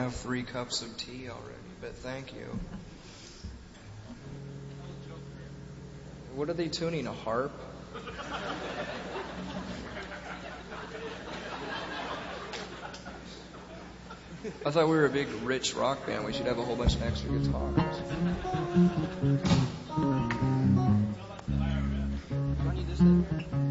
have 3 cups of tea already, but thank you. What are they tuning, a harp? I thought we were a big, rich rock band. We should have a whole bunch of extra guitars. Do I need this in here?